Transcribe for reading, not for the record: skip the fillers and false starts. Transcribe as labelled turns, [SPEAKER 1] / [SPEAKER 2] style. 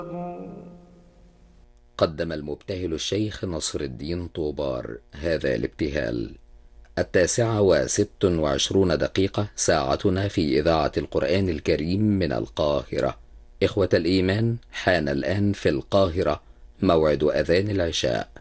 [SPEAKER 1] قدم المبتهل الشيخ نصر الدين طوبار هذا الابتهال. 9:26 ساعتنا في إذاعة القرآن الكريم من القاهرة. إخوة الإيمان، حان الآن في القاهرة موعد أذان العشاء.